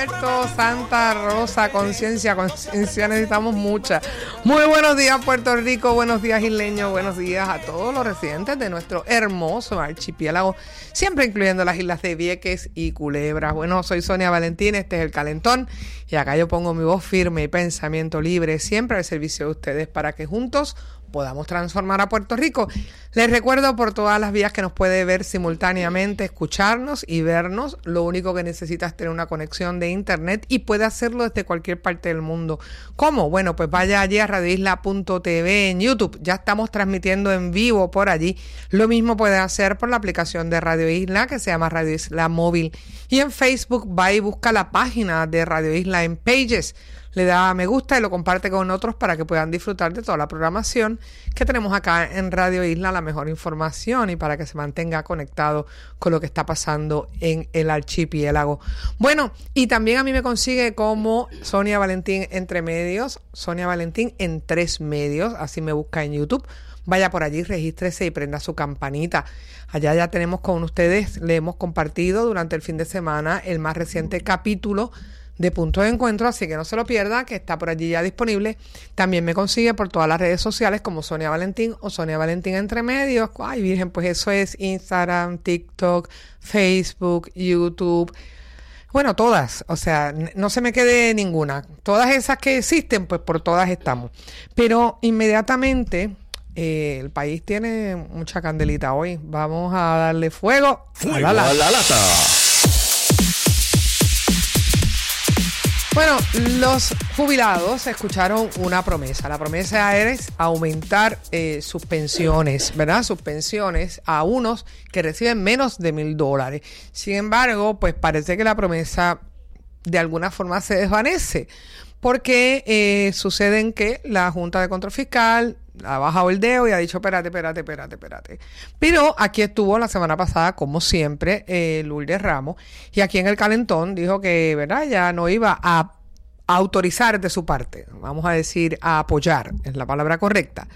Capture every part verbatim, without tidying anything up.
Puerto Santa Rosa, conciencia, conciencia, necesitamos mucha. Muy buenos días, Puerto Rico, buenos días, isleños, buenos días a todos los residentes de nuestro hermoso archipiélago, siempre incluyendo las islas de Vieques y Culebra. Bueno, soy Sonia Valentín, este es El Calentón, y acá yo pongo mi voz firme y pensamiento libre, siempre al servicio de ustedes, para que juntos podamos transformar a Puerto Rico. Les recuerdo por todas las vías que nos puede ver simultáneamente, escucharnos y vernos. Lo único que necesita es tener una conexión de internet y puede hacerlo desde cualquier parte del mundo. ¿Cómo? Bueno, pues vaya allí a radio isla punto t v en YouTube. Ya estamos transmitiendo en vivo por allí. Lo mismo puede hacer por la aplicación de Radio Isla, que se llama Radio Isla Móvil. Y en Facebook va y busca la página de Radio Isla en Pages. Le da a me gusta y lo comparte con otros para que puedan disfrutar de toda la programación que tenemos acá en Radio Isla, la mejor información, y para que se mantenga conectado con lo que está pasando en el archipiélago. Bueno, y también a mí me consigue como Sonia Valentín Entre Medios, Sonia Valentín en Tres Medios, así me busca en YouTube. Vaya por allí, regístrese y prenda su campanita. Allá ya tenemos con ustedes, le hemos compartido durante el fin de semana el más reciente capítulo de Punto de Encuentro, así que no se lo pierda, que está por allí ya disponible. También me consigue por todas las redes sociales como Sonia Valentín o Sonia Valentín Entre Medios. Ay, virgen, pues eso es Instagram, TikTok, Facebook, YouTube. Bueno, todas, o sea, no se me quede ninguna. Todas esas que existen, pues por todas estamos. Pero inmediatamente, eh, el país tiene mucha candelita hoy. Vamos a darle fuego, fuego a la lata. A la lata. Bueno, los jubilados escucharon una promesa. La promesa es aumentar eh, sus pensiones, ¿verdad? Sus pensiones a unos que reciben menos de mil dólares. Sin embargo, pues parece que la promesa de alguna forma se desvanece, porque eh, sucede que la Junta de Control Fiscal ha bajado el dedo y ha dicho, espérate, espérate, espérate, espérate. Pero aquí estuvo la semana pasada, como siempre, eh, Lourdes Ramos, y aquí en El Calentón dijo que, ¿verdad?, ya no iba a, a autorizar de su parte, vamos a decir, a apoyar, es la palabra correcta,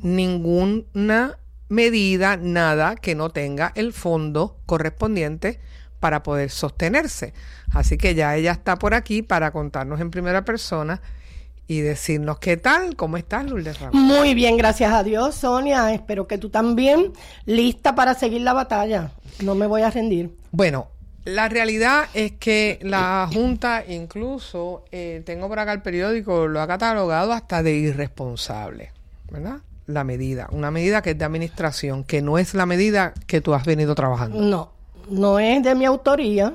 ninguna medida, nada que no tenga el fondo correspondiente para poder sostenerse. Así que ya ella está por aquí para contarnos en primera persona y decirnos qué tal, cómo estás, Lourdes Ramos. Muy bien, gracias a Dios, Sonia. Espero que tú también, lista para seguir la batalla. No me voy a rendir. Bueno, la realidad es que la Junta, incluso, eh, tengo por acá el periódico, lo ha catalogado hasta de irresponsable, ¿verdad? La medida, una medida que es de administración, que no es la medida que tú has venido trabajando. No, no es de mi autoría.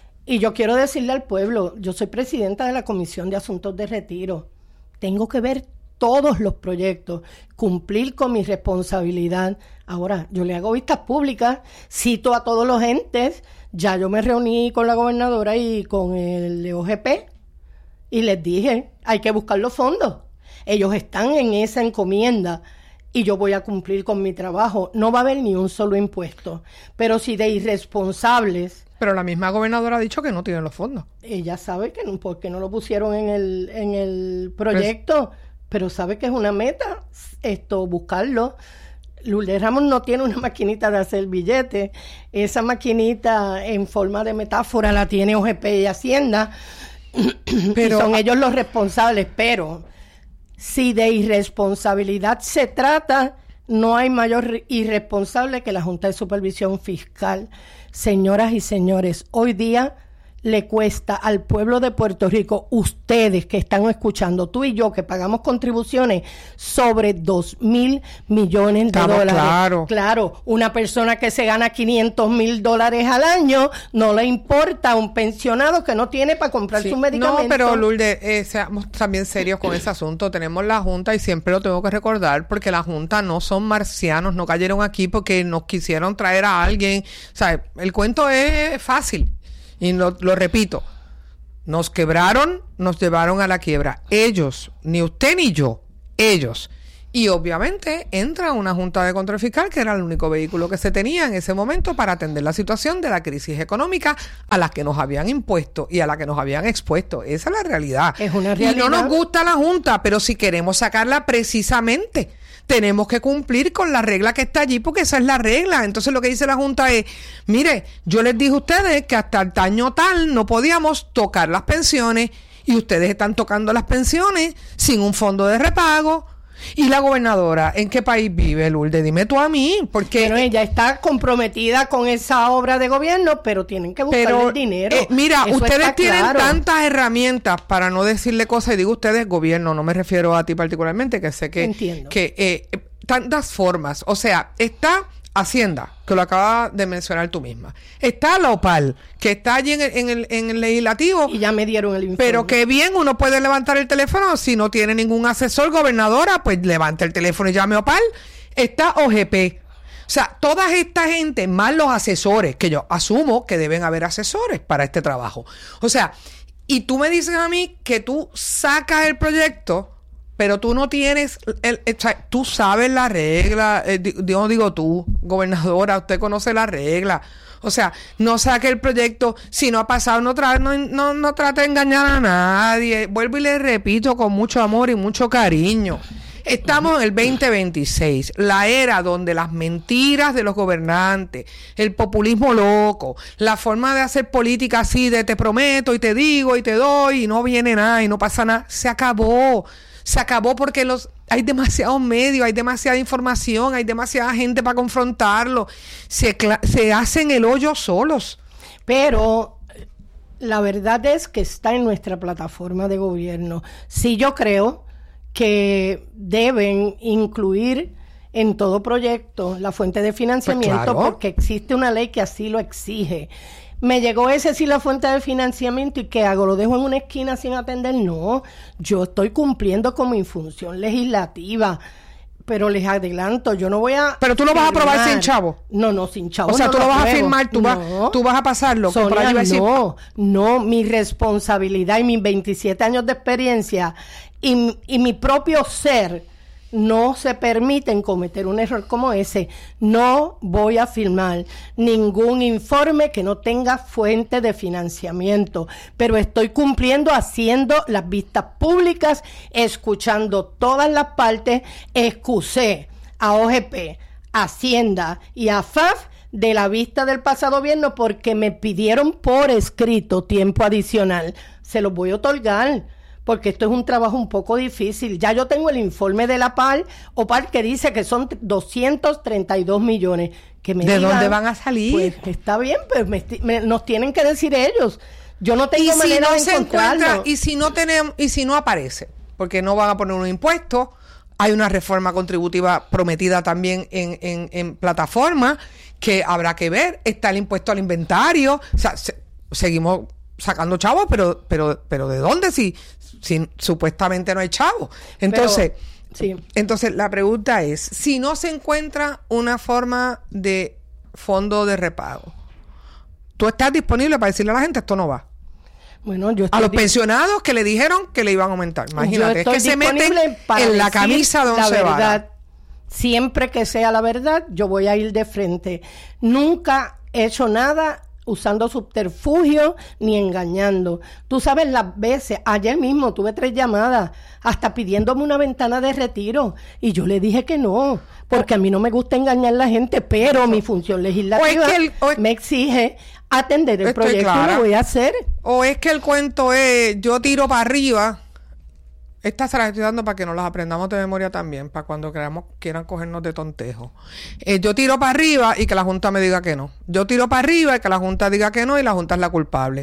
Y yo quiero decirle al pueblo, yo soy presidenta de la Comisión de Asuntos de Retiro. Tengo que ver todos los proyectos, cumplir con mi responsabilidad. Ahora, yo le hago vistas públicas, cito a todos los entes. Ya yo me reuní con la gobernadora y con el O G P y les dije, hay que buscar los fondos. Ellos están en esa encomienda y yo voy a cumplir con mi trabajo. No va a haber ni un solo impuesto. Pero si de irresponsables... Pero la misma gobernadora ha dicho que no tienen los fondos. Ella sabe que no, porque no lo pusieron en el, en el proyecto, pues, pero sabe que es una meta esto, buscarlo. Lourdes Ramos no tiene una maquinita de hacer billetes. Esa maquinita en forma de metáfora la tiene O G P y Hacienda. Pero, y son ellos los responsables. Pero si de irresponsabilidad se trata, no hay mayor irresponsable que la Junta de Supervisión Fiscal. Señoras y señores, hoy día le cuesta al pueblo de Puerto Rico, ustedes que están escuchando, tú y yo que pagamos contribuciones, sobre dos mil millones de Estamos dólares. Claro. Claro, una persona que se gana quinientos mil dólares al año, no le importa a un pensionado que no tiene para comprar sí. sus medicamentos. No, pero Lourdes, eh, seamos también serios con ese asunto. Tenemos la Junta y siempre lo tengo que recordar porque la Junta no son marcianos, no cayeron aquí porque nos quisieron traer a alguien. O sea, el cuento es fácil. Y lo, lo repito, nos quebraron, nos llevaron a la quiebra. Ellos, ni usted ni yo, ellos. Y obviamente entra una Junta de Control Fiscal, que era el único vehículo que se tenía en ese momento para atender la situación de la crisis económica a la que nos habían impuesto y a la que nos habían expuesto. Esa es la realidad. Es una realidad. Y no nos gusta la Junta, pero si queremos sacarla precisamente tenemos que cumplir con la regla que está allí, porque esa es la regla. Entonces lo que dice la Junta es, mire, yo les dije a ustedes que hasta el año tal no podíamos tocar las pensiones, y ustedes están tocando las pensiones sin un fondo de repago. ¿Y la gobernadora en qué país vive, Lourdes? Dime tú a mí, porque... Bueno, ella está comprometida con esa obra de gobierno, pero tienen que buscar pero, el dinero. Eh, mira, Eso ustedes tienen claro. tantas herramientas para no decirle cosas, y digo ustedes, gobierno, no me refiero a ti particularmente, que sé que... Entiendo. que eh, tantas formas, o sea, está Hacienda, que lo acabas de mencionar tú misma. Está la OPAL, que está allí en el, en el, en el legislativo. Y ya me dieron el informe. Pero que bien, uno puede levantar el teléfono. Si no tiene ningún asesor, gobernadora, pues levante el teléfono y llame a OPAL. Está O G P. O sea, toda esta gente, más los asesores, que yo asumo que deben haber asesores para este trabajo. O sea, y tú me dices a mí que tú sacas el proyecto, pero tú no tienes, el, el, o sea, tú sabes la regla, eh, yo digo tú, gobernadora, usted conoce la regla. O sea, no saque el proyecto, si no ha pasado, no, tra no, no, no trate de engañar a nadie. Vuelvo y le repito con mucho amor y mucho cariño. Estamos en el veinte veintiséis, la era donde las mentiras de los gobernantes, el populismo loco, la forma de hacer política así de te prometo y te digo y te doy y no viene nada y no pasa nada, se acabó. Se acabó porque los hay demasiados medios, hay demasiada información, hay demasiada gente para confrontarlo. Se, se hacen el hoyo solos. Pero la verdad es que está en nuestra plataforma de gobierno. Sí, yo creo que deben incluir en todo proyecto la fuente de financiamiento, pues claro, porque existe una ley que así lo exige. Me llegó ese sí la fuente de financiamiento, ¿y qué hago? ¿Lo dejo en una esquina sin atender? No, yo estoy cumpliendo con mi función legislativa, pero les adelanto, yo no voy a... Pero tú lo vas a aprobar sin chavo. No, no, sin chavo. O sea, no tú lo, lo vas apruebo. a firmar, tú, no. vas, tú vas a pasarlo. Sonia, no, no, mi responsabilidad y mis veintisiete años de experiencia y, y mi propio ser no se permiten cometer un error como ese. No voy a firmar ningún informe que no tenga fuente de financiamiento, pero estoy cumpliendo, haciendo las vistas públicas, escuchando todas las partes. Excusé a O G P, Hacienda y a F A F de la vista del pasado viernes porque me pidieron por escrito tiempo adicional. Se los voy a otorgar, porque esto es un trabajo un poco difícil. Ya yo tengo el informe de la P A L, O P A L, que dice que son doscientos treinta y dos millones. Que me ¿De digan, dónde van a salir? Pues está bien, pero me, me, nos tienen que decir ellos. Yo no tengo ¿Y manera si no de se encontrarlo. encuentra, y si no tenemos, y si no aparece, porque no van a poner un impuesto, hay una reforma contributiva prometida también en, en, en plataforma que habrá que ver, está el impuesto al inventario, o sea, se, seguimos sacando chavos, pero, pero, pero ¿de dónde si, si supuestamente no hay chavos? Entonces, pero, sí. entonces la pregunta es, si no se encuentra una forma de fondo de repago, ¿tú estás disponible para decirle a la gente esto no va? Bueno, yo estoy a los pensionados que le dijeron que le iban a aumentar. Imagínate, es que se meten en la camisa de once varas. Siempre que sea la verdad, yo voy a ir de frente. Nunca he hecho nada usando subterfugio ni engañando. Tú sabes las veces, ayer mismo tuve tres llamadas, hasta pidiéndome una ventana de retiro, y yo le dije que no, porque a mí no me gusta engañar a la gente, pero mi función legislativa o es que el, o es, me exige atender el proyecto clara. Y lo voy a hacer. O es que el cuento es, yo tiro para arriba. Estas se las estoy dando para que nos las aprendamos de memoria también, para cuando queramos, quieran cogernos de tontejo. Eh, yo tiro para arriba y que la Junta me diga que no. Yo tiro para arriba y que la Junta diga que no y la Junta es la culpable.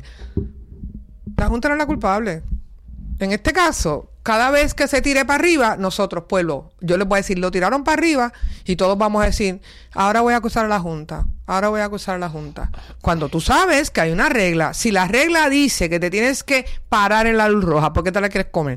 La Junta no es la culpable. En este caso, cada vez que se tire para arriba, nosotros, pueblo, yo les voy a decir, lo tiraron para arriba y todos vamos a decir, ahora voy a acusar a la Junta, ahora voy a acusar a la Junta. Cuando tú sabes que hay una regla, si la regla dice que te tienes que parar en la luz roja, ¿por qué te la quieres comer?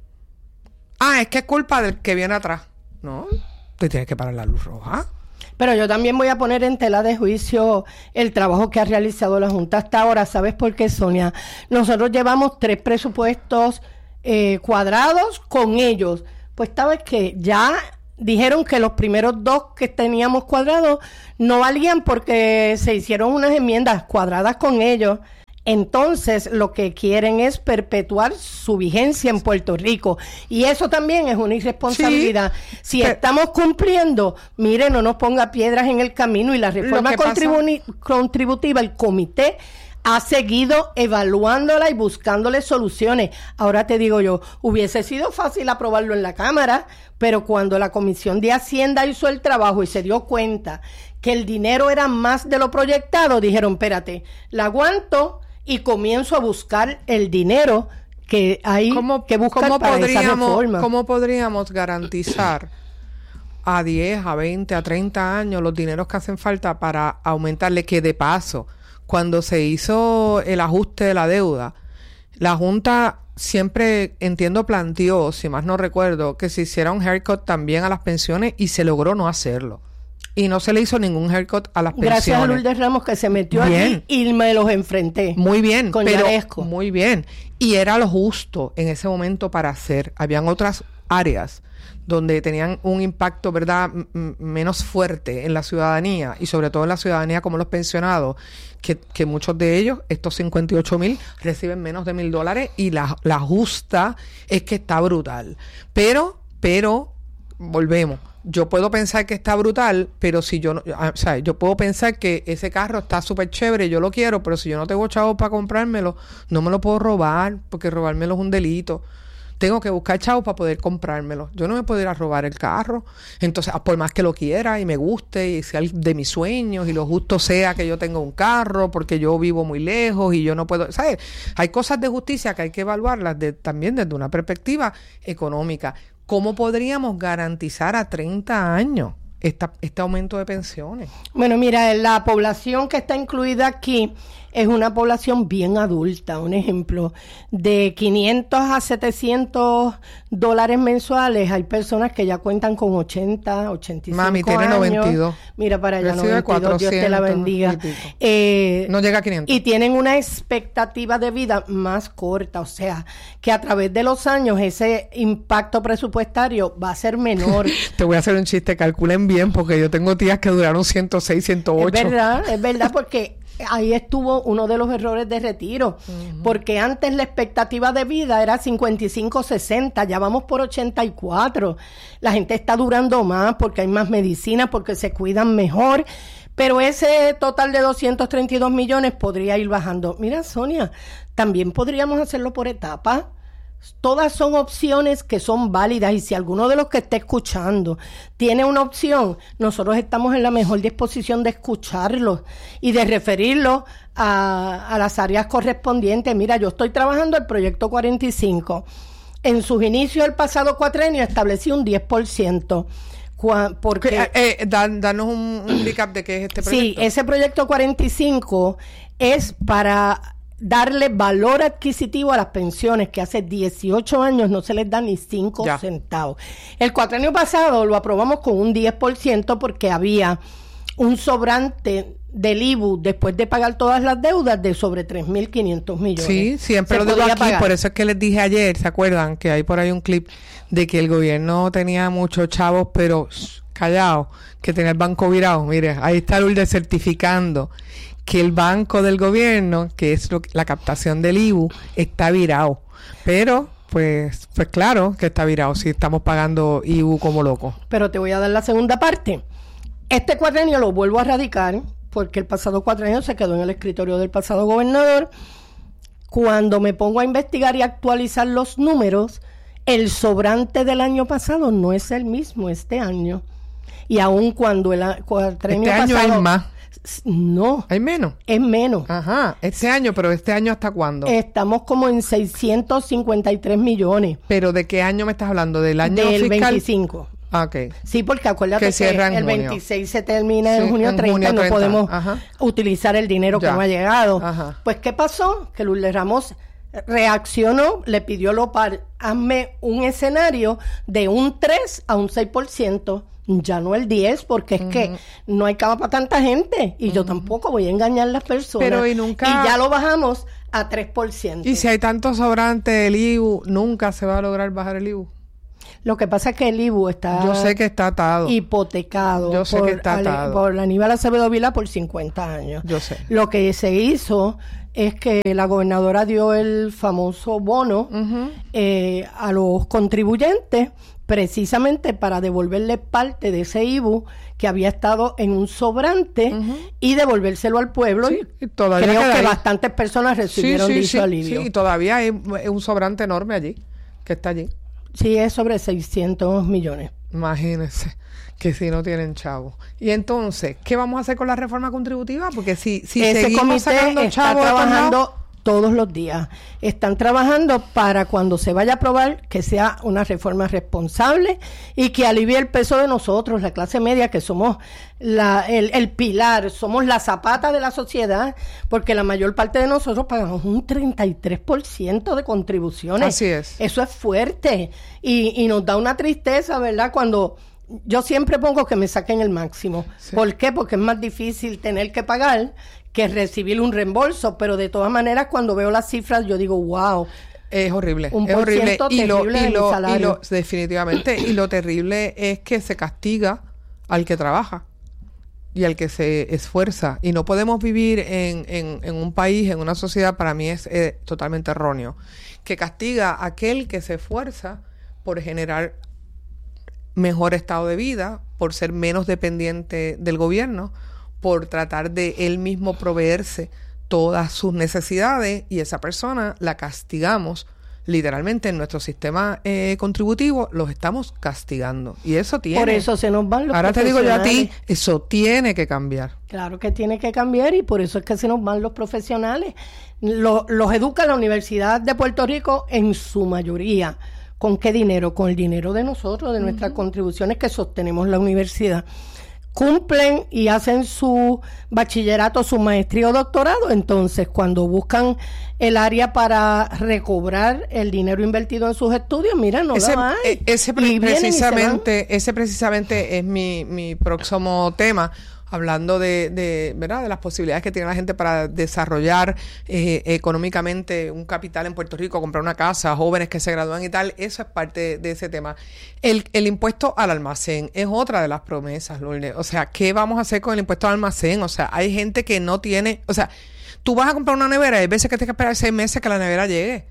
Ah, es que es culpa del que viene atrás. No, te tienes que parar la luz roja. Pero yo también voy a poner en tela de juicio el trabajo que ha realizado la Junta hasta ahora. ¿Sabes por qué, Sonia? Nosotros llevamos tres presupuestos eh, cuadrados con ellos. Pues sabes que ya dijeron que los primeros dos que teníamos cuadrados no valían porque se hicieron unas enmiendas cuadradas con ellos. Entonces, lo que quieren es perpetuar su vigencia en Puerto Rico. Y eso también es una irresponsabilidad. Sí, si pero, estamos cumpliendo, mire, no nos ponga piedras en el camino. Y la reforma contribu- contributiva, el comité ha seguido evaluándola y buscándole soluciones. Ahora te digo yo, hubiese sido fácil aprobarlo en la Cámara, pero cuando la Comisión de Hacienda hizo el trabajo y se dio cuenta que el dinero era más de lo proyectado, dijeron, espérate, la aguanto y comienzo a buscar el dinero que hay ¿Cómo, que buscar ¿cómo para esa podríamos, reforma. ¿Cómo podríamos garantizar a diez, a veinte, a treinta años los dineros que hacen falta para aumentarle? Que de paso, cuando se hizo el ajuste de la deuda, la Junta siempre, entiendo, planteó, si más no recuerdo, que se hiciera un haircut también a las pensiones y se logró no hacerlo. Y no se le hizo ningún haircut a las pensiones. Gracias a Lourdes Ramos que se metió allí y me los enfrenté. Muy bien, con pero Yaresco. Muy bien. Y era lo justo en ese momento para hacer. Habían otras áreas donde tenían un impacto, ¿verdad?, M- menos fuerte en la ciudadanía y sobre todo en la ciudadanía como los pensionados, que, que muchos de ellos, estos cincuenta y ocho mil, reciben menos de mil dólares y la, la justa es que está brutal. Pero, pero, volvemos. Yo puedo pensar que está brutal, pero si yo no, o sea, yo puedo pensar que ese carro está súper chévere, yo lo quiero, pero si yo no tengo chavos para comprármelo, no me lo puedo robar, porque robármelo es un delito. Tengo que buscar chavos para poder comprármelo. Yo no me puedo ir a robar el carro. Entonces, por más que lo quiera y me guste y sea de mis sueños y lo justo sea que yo tenga un carro porque yo vivo muy lejos y yo no puedo, ¿sabes? Hay cosas de justicia que hay que evaluarlas de, también desde una perspectiva económica. ¿Cómo podríamos garantizar a treinta años esta, este aumento de pensiones? Bueno, mira, la población que está incluida aquí es una población bien adulta. Un ejemplo, de quinientos a setecientos dólares mensuales, hay personas que ya cuentan con ochenta, ochenta y cinco Mami, tiene años. noventa y dos. Mira para allá, Recibe noventa y dos, Dios te la bendiga. Eh, no llega a quinientos. Y tienen una expectativa de vida más corta, o sea, que a través de los años ese impacto presupuestario va a ser menor. Te voy a hacer un chiste, calculen bien, porque yo tengo tías que duraron ciento seis, ciento ocho. Es verdad, es verdad, porque ahí estuvo uno de los errores de retiro, uh-huh. porque antes la expectativa de vida era cincuenta y cinco, sesenta, ya vamos por ochenta y cuatro. La gente está durando más porque hay más medicina, porque se cuidan mejor, pero ese total de doscientos treinta y dos millones podría ir bajando. Mira, Sonia, también podríamos hacerlo por etapas. Todas son opciones que son válidas y si alguno de los que esté escuchando tiene una opción, nosotros estamos en la mejor disposición de escucharlos y de referirlos a, a las áreas correspondientes. Mira, yo estoy trabajando el proyecto cuarenta y cinco. En sus inicios del pasado cuatrenio establecí un diez por ciento. Porque, eh, eh, dan, danos un, un recap de qué es este proyecto. Sí, ese proyecto cuarenta y cinco es para darle valor adquisitivo a las pensiones que hace dieciocho años no se les da ni cinco centavos. El cuatrenio pasado lo aprobamos con un diez por ciento porque había un sobrante del I B U después de pagar todas las deudas de sobre tres mil quinientos millones. Sí, siempre se lo digo aquí, pagar. Por eso es que les dije ayer, ¿se acuerdan? Que hay por ahí un clip de que el gobierno tenía muchos chavos, pero shh, callados, que tenía el banco virado. Mire, ahí está Lourdes certificando que el banco del gobierno, que es lo, la captación del I B U, está virado. Pero, pues, pues claro que está virado si estamos pagando I B U como locos. Pero te voy a dar la segunda parte. Este cuatrenio lo vuelvo a radicar, porque el pasado cuatrenio se quedó en el escritorio del pasado gobernador. Cuando me pongo a investigar y actualizar los números, el sobrante del año pasado no es el mismo este año. Y aun cuando el cuatrenio este año pasado... hay más. No. ¿Hay menos? Es menos. Ajá, este año, pero ¿este año hasta cuándo? Estamos como en seiscientos cincuenta y tres millones. ¿Pero de qué año me estás hablando? ¿Del año Del fiscal? veinticinco. Ah, ok. Sí, porque acuérdate que, que el veintiséis se termina sí, en junio treinta, junio treinta. No podemos Ajá. utilizar el dinero ya. que no ha llegado. Ajá. Pues, ¿qué pasó? Que Lourdes Ramos reaccionó, le pidió a Lopar, hazme un escenario de un tres a un seis por ciento. Ya no el diez, porque es uh-huh. que no hay cama para tanta gente y uh-huh. yo tampoco voy a engañar a las personas. Pero y nunca... Y ya lo bajamos a tres por ciento. Y si hay tanto sobrante del I B U, nunca se va a lograr bajar el I B U. Lo que pasa es que el I B U está, yo sé que está atado. hipotecado Yo sé por, que está atado. por Aníbal Acevedo Vilá por cincuenta años. Yo sé. Lo que se hizo es que la gobernadora dio el famoso bono uh-huh. eh, a los contribuyentes precisamente para devolverle parte de ese I B U que había estado en un sobrante uh-huh. y devolvérselo al pueblo. Sí, y todavía creo que ahí. bastantes personas recibieron sí, sí, dicho sí, alivio. Sí, y todavía hay un sobrante enorme allí, que está allí. Sí, es sobre seiscientos millones. Imagínense que si no tienen chavos. Y entonces, ¿qué vamos a hacer con la reforma contributiva? Porque si, si Ese seguimos comité sacando está chavos trabajando todos los días. Están trabajando para cuando se vaya a aprobar que sea una reforma responsable y que alivie el peso de nosotros, la clase media, que somos la, el, el pilar, somos la zapata de la sociedad, porque la mayor parte de nosotros pagamos un treinta y tres por ciento de contribuciones. Así es. Eso es fuerte y, y nos da una tristeza, ¿verdad? Cuando yo siempre pongo que me saquen el máximo. Sí. ¿Por qué? Porque es más difícil tener que pagar que recibir un reembolso, pero de todas maneras cuando veo las cifras yo digo, wow, es horrible, un es horrible y lo, y lo, y lo definitivamente y lo terrible es que se castiga al que trabaja y al que se esfuerza y no podemos vivir en, en, en un país, en una sociedad, para mí es eh, totalmente erróneo, que castiga a aquel que se esfuerza por generar mejor estado de vida, por ser menos dependiente del gobierno, por tratar de él mismo proveerse todas sus necesidades, y esa persona la castigamos literalmente en nuestro sistema eh, contributivo, los estamos castigando y eso tiene. Por eso se nos van los Ahora te digo yo a ti, eso tiene que cambiar. Claro que tiene que cambiar y por eso es que se nos van los profesionales. Lo, los educa la Universidad de Puerto Rico en su mayoría. ¿Con qué dinero? Con el dinero de nosotros, de nuestras uh-huh. contribuciones que sostenemos la universidad. Cumplen y hacen su bachillerato, su maestría o doctorado, entonces cuando buscan el área para recobrar el dinero invertido en sus estudios, mira, no ese, la hay. Ese pre- precisamente, ese precisamente es mi, mi próximo tema, hablando de, de, ¿verdad?, de las posibilidades que tiene la gente para desarrollar eh, económicamente un capital en Puerto Rico, comprar una casa, jóvenes que se gradúan y tal. Eso es parte de ese tema. El, el impuesto al almacén es otra de las promesas, Lourdes. O sea, ¿qué vamos a hacer con el impuesto al almacén? O sea, hay gente que no tiene... O sea, tú vas a comprar una nevera y hay veces que tienes que esperar seis meses que la nevera llegue.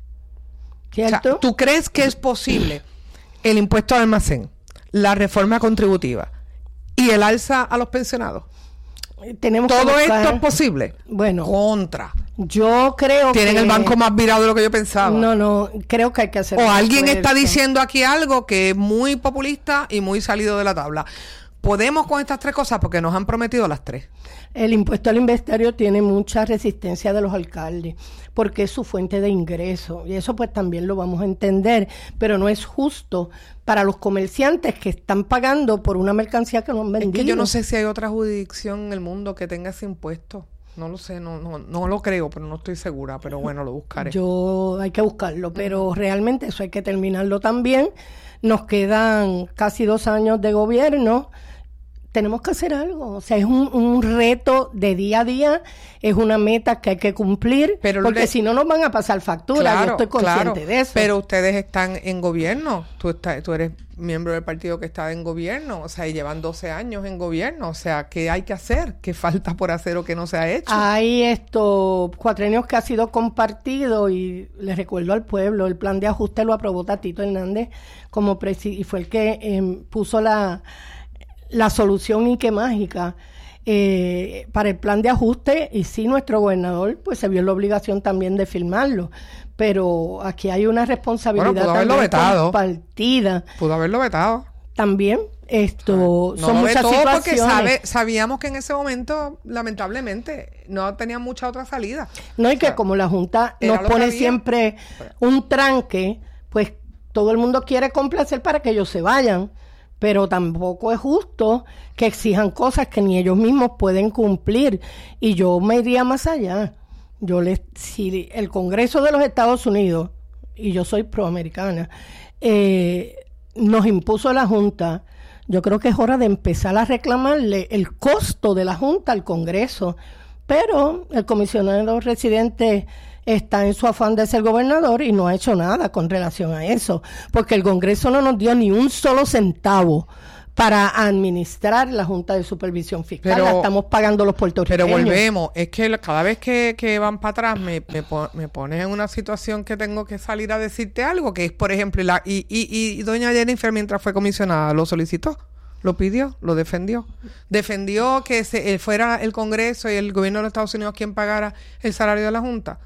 ¿Cierto? O sea, ¿tú crees que es posible el impuesto al almacén, la reforma contributiva y el alza a los pensionados? Tenemos ¿Todo que buscar... esto es posible? Bueno. Contra. Yo creo Tienen que... el banco más virado de lo que yo pensaba. No, no, creo que hay que hacer... O alguien está diciendo aquí algo que es muy populista y muy salido de la tabla. Podemos con estas tres cosas porque nos han prometido las tres. El impuesto al inventario tiene mucha resistencia de los alcaldes porque es su fuente de ingreso y eso pues también lo vamos a entender, pero no es justo para los comerciantes que están pagando por una mercancía que no han vendido. Es que yo no sé si hay otra jurisdicción en el mundo que tenga ese impuesto. No lo sé, no, no, no lo creo, pero no estoy segura, pero bueno, lo buscaré. Yo, hay que buscarlo, pero uh-huh. realmente eso hay que terminarlo también. Nos quedan casi dos años de gobierno. Tenemos que hacer algo, o sea, es un, un reto de día a día, es una meta que hay que cumplir, pero porque le... si no nos van a pasar facturas, claro, yo estoy consciente claro, de eso. Pero ustedes están en gobierno, tú, estás, tú eres miembro del partido que está en gobierno, o sea, y llevan doce años en gobierno, o sea, ¿qué hay que hacer? ¿Qué falta por hacer o qué no se ha hecho? Hay estos cuatrenios que ha sido compartido y les recuerdo al pueblo, el plan de ajuste lo aprobó Tatito Hernández como presi- y fue el que eh, puso la... la solución y qué mágica eh, para el plan de ajuste, y sí, nuestro gobernador pues se vio en la obligación también de firmarlo, pero aquí hay una responsabilidad bueno, pudo haberlo vetado. compartida. Pudo haberlo vetado. También esto o sea, son no muchas vetó situaciones. Porque sabe, sabíamos que en ese momento, lamentablemente, no tenía mucha otra salida. No, y o sea, que como la Junta nos pone siempre un tranque, pues todo el mundo quiere complacer para que ellos se vayan. Pero tampoco es justo que exijan cosas que ni ellos mismos pueden cumplir. Y yo me iría más allá. Yo les, si el Congreso de los Estados Unidos, y yo soy proamericana, eh, nos impuso la Junta, yo creo que es hora de empezar a reclamarle el costo de la Junta al Congreso. Pero el comisionado residente está en su afán de ser gobernador y no ha hecho nada con relación a eso, porque el Congreso no nos dio ni un solo centavo para administrar la Junta de Supervisión Fiscal. Pero, la estamos pagando los puertorriqueños. Pero volvemos, es que cada vez que, que van para atrás me, me, me pones en una situación que tengo que salir a decirte algo, que es, por ejemplo, la, y, y, y doña Jennifer, mientras fue comisionada, lo solicitó, lo pidió, lo defendió. Defendió que se, fuera el Congreso y el gobierno de los Estados Unidos quien pagara el salario de la Junta.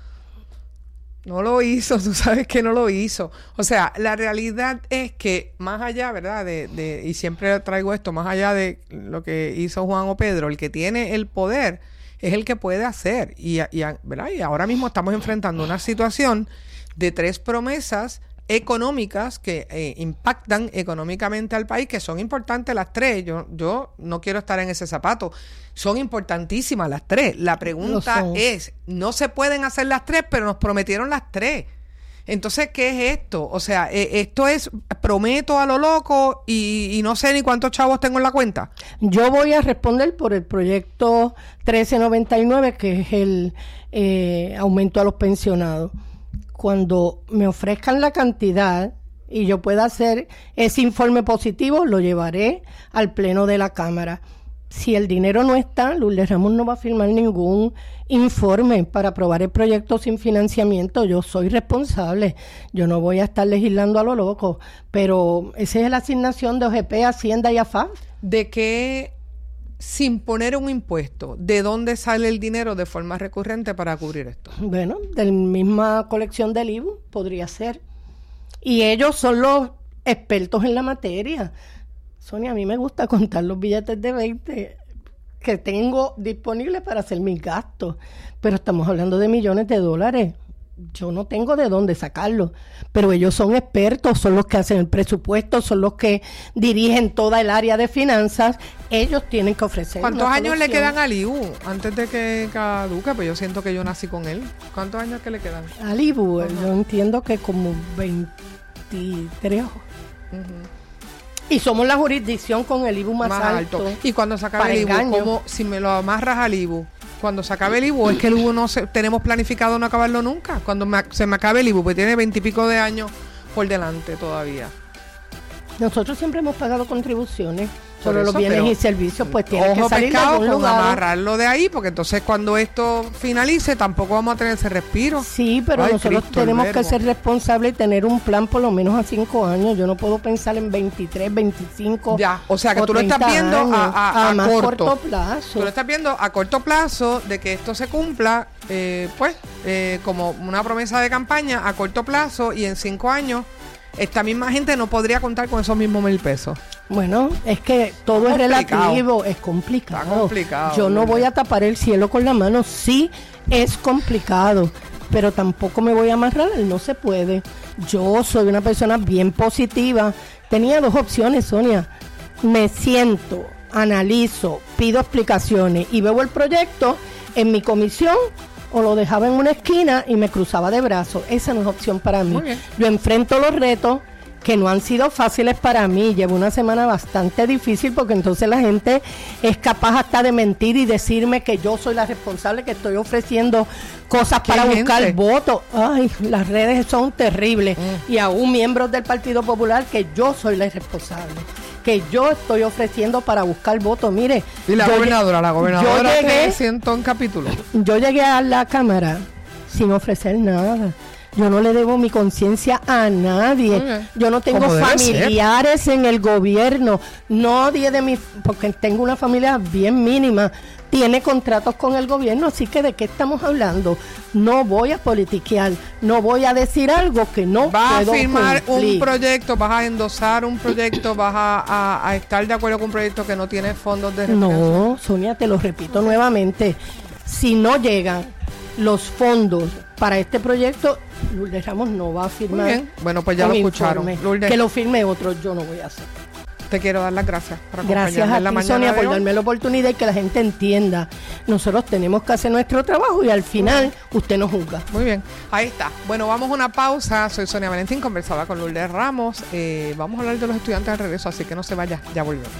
No lo hizo, tú sabes que no lo hizo. O sea, la realidad es que más allá, ¿verdad? De, de, y siempre traigo esto, más allá de lo que hizo Juan o Pedro, el que tiene el poder es el que puede hacer. Y, y, ¿verdad? Y ahora mismo estamos enfrentando una situación de tres promesas económicas que eh, impactan económicamente al país, que son importantes las tres. Yo, yo no quiero estar en ese zapato. Son importantísimas las tres. La pregunta es, no se pueden hacer las tres, pero nos prometieron las tres. Entonces, ¿qué es esto? O sea, eh, esto es prometo a lo loco y, y no sé ni cuántos chavos tengo en la cuenta. Yo voy a responder por el proyecto trece noventa y nueve, que es el eh, aumento a los pensionados. Cuando me ofrezcan la cantidad y yo pueda hacer ese informe positivo, lo llevaré al pleno de la Cámara. Si el dinero no está, Lourdes Ramos no va a firmar ningún informe para aprobar el proyecto sin financiamiento. Yo soy responsable, yo no voy a estar legislando a lo loco, pero esa es la asignación de O G P, Hacienda y A F A B. ¿De qué, sin poner un impuesto, de dónde sale el dinero de forma recurrente para cubrir esto? Bueno, de la misma colección del I V U podría ser. Y ellos son los expertos en la materia. Sonia, a mí me gusta contar los billetes de veinte que tengo disponibles para hacer mis gastos, pero estamos hablando de millones de dólares. Yo no tengo de dónde sacarlo, pero ellos son expertos, son los que hacen el presupuesto, son los que dirigen toda el área de finanzas. Ellos tienen que ofrecer. ¿Cuántos años le quedan al I V U antes de que caduque? Pues yo siento que yo nací con él. ¿Cuántos años que le quedan? Al I V U, uh-huh. Yo entiendo que como veintitrés. Uh-huh. Y somos la jurisdicción con el I V U más, más alto. alto. Y cuando se acabe el I V U, ¿cómo, si me lo amarras al I V U? Cuando se acabe el I V U, es que el I V U no se, tenemos planificado no acabarlo nunca. Cuando me, se me acabe el I V U, pues tiene veintipico de años por delante todavía. Nosotros siempre hemos pagado contribuciones sobre los bienes y servicios, pues tiene que salir pescado, de algún con lugar. Amarrarlo de ahí, porque entonces cuando esto finalice tampoco vamos a tener ese respiro. Sí, pero Ay, nosotros Cristo, tenemos que ser responsables y tener un plan por lo menos a cinco años. Yo no puedo pensar en veintitrés, veinticinco. Ya, o sea que tú lo estás viendo a, a, a, a más corto. corto plazo. Tú lo estás viendo a corto plazo de que esto se cumpla, eh, pues, eh, como una promesa de campaña a corto plazo, y en cinco años esta misma gente no podría contar con esos mismos mil pesos. Bueno, es que todo es, es relativo, es complicado. Está complicado. Yo no voy a tapar el cielo con la mano, sí es complicado, pero tampoco me voy a amarrar, no se puede. Yo soy una persona bien positiva. Tenía dos opciones, Sonia. Me siento, analizo, pido explicaciones y veo el proyecto en mi comisión, o lo dejaba en una esquina y me cruzaba de brazos. Esa no es opción para mí. Yo enfrento los retos que no han sido fáciles para mí. Llevo una semana bastante difícil porque entonces la gente es capaz hasta de mentir y decirme que yo soy la responsable, que estoy ofreciendo cosas para buscar gente? votos. Ay, las redes son terribles. Mm. Y aún miembros del Partido Popular que yo soy la responsable, que yo estoy ofreciendo para buscar votos. Mire, y la gobernadora, la gobernadora yo llegué, que siento en capítulo. Yo llegué a la Cámara sin ofrecer nada. Yo no le debo mi conciencia a nadie. Okay. Yo no tengo familiares en el gobierno. Nadie de mi, porque tengo una familia bien mínima, tiene contratos con el gobierno, así que ¿de qué estamos hablando? No voy a politiquear, no voy a decir algo que no vas puedo a firmar cumplir. Un proyecto, vas a endosar un proyecto, vas a, a, a estar de acuerdo con un proyecto que no tiene fondos de refinanciación. No, Sonia, te lo repito nuevamente, si no llegan los fondos para este proyecto, Lourdes Ramos no va a firmar. Muy bien. Bueno, pues ya lo escucharon. Lourdes, que lo firme otro, yo no voy a hacer. Te quiero dar las gracias por Gracias a en la ti, Sonia, por darme la oportunidad y que la gente entienda. Nosotros tenemos que hacer nuestro trabajo y al final usted nos juzga. Muy bien, ahí está. Bueno, vamos a una pausa. Soy Sonia Valentín, conversaba con Lourdes Ramos. Eh, vamos a hablar de los estudiantes al regreso, así que no se vaya, ya volvemos.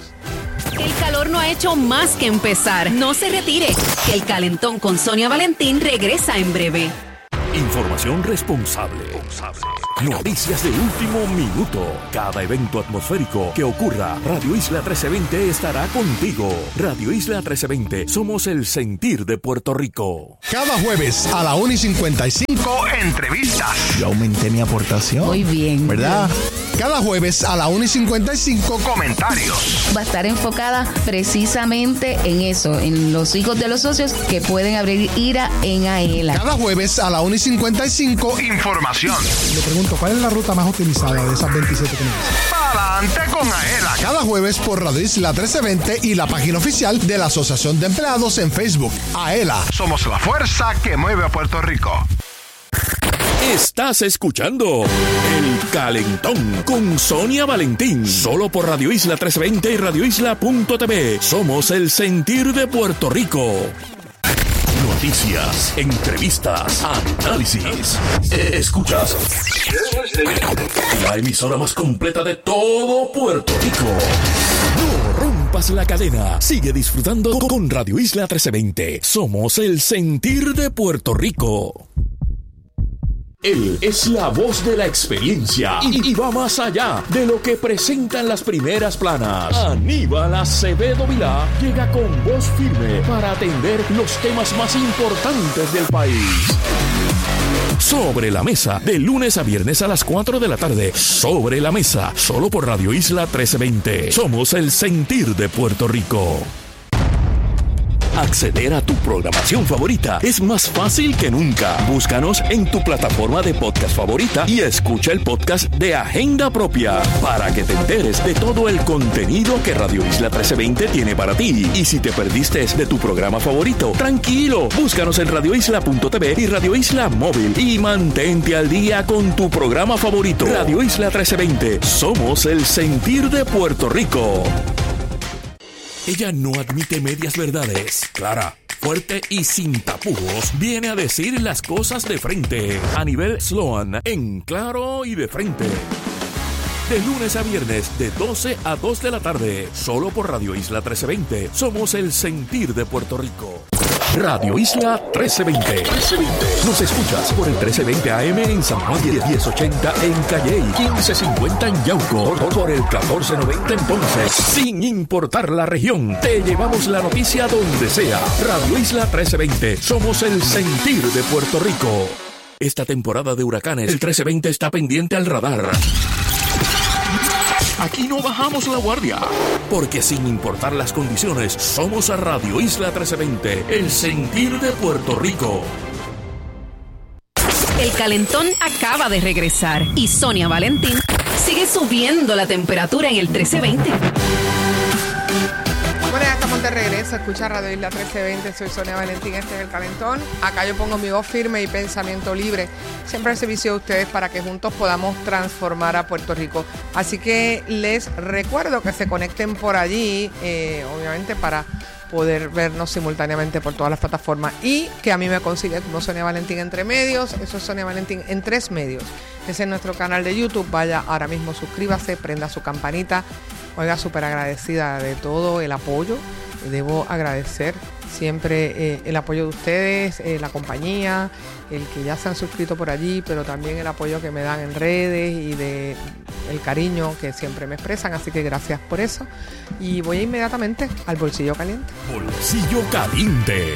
El calor no ha hecho más que empezar. No se retire, que el calentón con Sonia Valentín regresa en breve. Información responsable. Noticias de último minuto. Cada evento atmosférico que ocurra, Radio Isla trece veinte estará contigo. Radio Isla trece veinte, somos el sentir de Puerto Rico. Cada jueves a la una y cincuenta y cinco, entrevistas. Yo aumenté mi aportación. Muy bien. ¿Verdad? Cada jueves a la una y cincuenta y cinco, comentarios. Va a estar enfocada precisamente en eso, en los hijos de los socios que pueden abrir IRA en AELA. Cada jueves a la una y cincuenta y cinco, información. Le pregunto, ¿cuál es la ruta más utilizada de esas veintisiete que me dicen? Adelante con AELA. Cada jueves por Radio Isla trece veinte y la página oficial de la Asociación de Empleados en Facebook. AELA. Somos la fuerza que mueve a Puerto Rico. Estás escuchando El Calentón con Sonia Valentín. Solo por Radio Isla trece veinte y radio isla punto t v. Somos el sentir de Puerto Rico. Noticias, entrevistas, análisis. Escuchas la emisora más completa de todo Puerto Rico. No rompas la cadena. Sigue disfrutando con Radio Isla trece veinte. Somos el sentir de Puerto Rico. Él es la voz de la experiencia y, y va más allá de lo que presentan las primeras planas. Aníbal Acevedo Vilá llega con voz firme para atender los temas más importantes del país. Sobre la Mesa, de lunes a viernes a las cuatro de la tarde. Sobre la Mesa, solo por Radio Isla trece veinte. Somos el sentir de Puerto Rico. Acceder a tu programación favorita es más fácil que nunca. Búscanos en tu plataforma de podcast favorita y escucha el podcast de Agenda Propia para que te enteres de todo el contenido que Radio Isla trece veinte tiene para ti. Y si te perdiste de tu programa favorito, tranquilo, búscanos en radio isla punto t v y Radio Isla Móvil y mantente al día con tu programa favorito. Radio Isla trece veinte, somos el sentir de Puerto Rico. Ella no admite medias verdades. Clara, fuerte y sin tapujos, viene a decir las cosas de frente. A nivel Sloan, en claro y de frente. De lunes a viernes, de doce a dos de la tarde. Solo por Radio Isla trece veinte. Somos el sentir de Puerto Rico. Radio Isla trece veinte. Nos escuchas por el trece veinte A M en San Juan, diez ochenta en Calley, quince cincuenta en Yauco, por el catorce noventa en Ponce. Sin importar la región, te llevamos la noticia donde sea. Radio Isla trece veinte. Somos el sentir de Puerto Rico. Esta temporada de huracanes, el trece veinte está pendiente al radar. Aquí no bajamos la guardia, porque sin importar las condiciones, somos a Radio Isla trece veinte, el sentir de Puerto Rico. El calentón acaba de regresar y Sonia Valentín sigue subiendo la temperatura en el trece veinte. Bueno, ya estamos de regreso. Escucha Radio Isla trece veinte. Soy Sonia Valentín. Este es El Calentón. Acá yo pongo mi voz firme y pensamiento libre. Siempre al servicio de ustedes para que juntos podamos transformar a Puerto Rico. Así que les recuerdo que se conecten por allí, eh, obviamente para poder vernos simultáneamente por todas las plataformas y que a mí me consigue como Sonia Valentín Entre Medios. Eso es Sonia Valentín en tres medios. Ese es nuestro canal de YouTube. Vaya ahora mismo, suscríbase, prenda su campanita. Oiga, súper agradecida de todo el apoyo. Debo agradecer siempre eh, el apoyo de ustedes, eh, la compañía, el que ya se han suscrito por allí, pero también el apoyo que me dan en redes y de el cariño que siempre me expresan. Así que gracias por eso. Y voy inmediatamente al bolsillo caliente. Bolsillo caliente.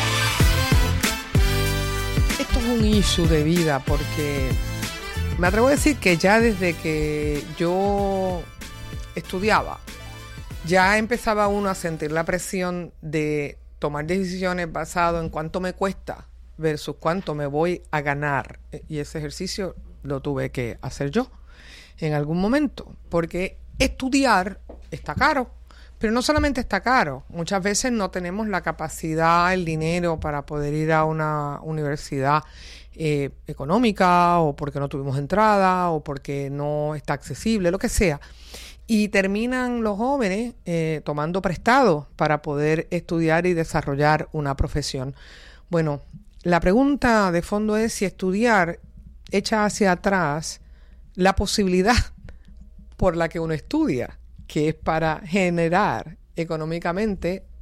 Esto es un issue de vida porque me atrevo a decir que ya desde que yo estudiaba, ya empezaba uno a sentir la presión de tomar decisiones basado en cuánto me cuesta versus cuánto me voy a ganar. Y ese ejercicio lo tuve que hacer yo en algún momento, porque estudiar está caro, pero no solamente está caro, muchas veces no tenemos la capacidad, el dinero para poder ir a una universidad eh, económica, o porque no tuvimos entrada, o porque no está accesible, lo que sea. Y terminan los jóvenes eh, tomando prestado para poder estudiar y desarrollar una profesión. Bueno, la pregunta de fondo es si estudiar echa hacia atrás la posibilidad por la que uno estudia, que es para generar económicamente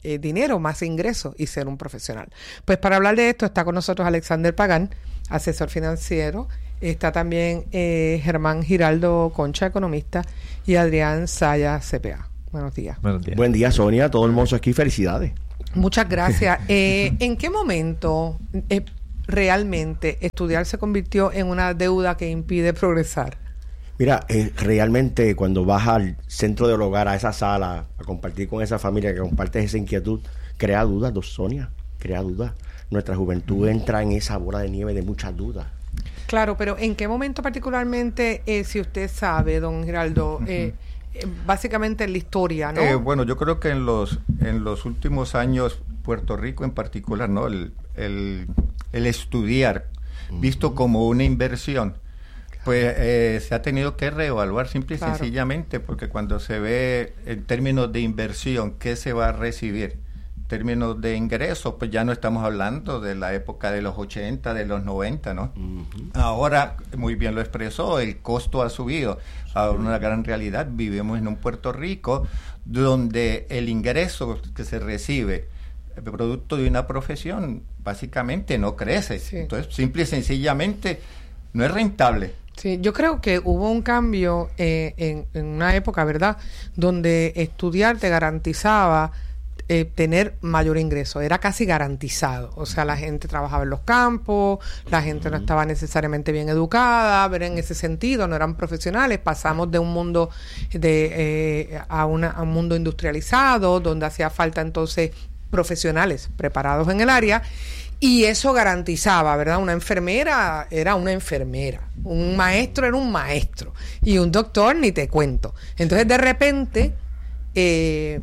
eh, dinero, más ingresos y ser un profesional. Pues para hablar de esto está con nosotros Alexander Pagán, asesor financiero. Está también eh, Germán Giraldo Concha, economista, y Adrián Saya, C P A. Buenos días. Buenos días. Buen día, Sonia. Todo hermoso aquí. Felicidades. Muchas gracias. Eh, ¿En qué momento eh, realmente estudiar se convirtió en una deuda que impide progresar? Mira, eh, realmente cuando vas al centro del hogar, a esa sala, a compartir con esa familia que compartes esa inquietud, crea dudas, dos Sonia, crea dudas. Nuestra juventud entra en esa bola de nieve de muchas dudas. Claro, pero ¿en qué momento particularmente, eh, si usted sabe, don Giraldo, eh, eh, básicamente en la historia, ¿no? Eh, bueno, yo creo que en los en los últimos años, Puerto Rico en particular, ¿no? El, el, el estudiar, uh-huh. visto como una inversión, pues eh, se ha tenido que reevaluar simple y claro. sencillamente, porque cuando se ve en términos de inversión, ¿qué se va a recibir? Términos de ingresos, pues ya no estamos hablando de la época de los ochenta, de los noventa, ¿no? Uh-huh. Ahora, muy bien lo expresó, el costo ha subido. Ahora, una gran realidad, vivimos en un Puerto Rico donde el ingreso que se recibe, el producto de una profesión, básicamente no crece. Sí. Entonces, simple y sencillamente, no es rentable. Sí, yo creo que hubo un cambio eh, en, en una época, ¿verdad?, donde estudiar te garantizaba Eh, tener mayor ingreso, era casi garantizado, o sea, la gente trabajaba en los campos, la gente no estaba necesariamente bien educada, ver en ese sentido, no eran profesionales, pasamos de un mundo de eh, a, una, a un mundo industrializado, donde hacía falta entonces profesionales preparados en el área, y eso garantizaba, ¿verdad? Una enfermera era una enfermera, un maestro era un maestro, y un doctor ni te cuento. Entonces, de repente, eh,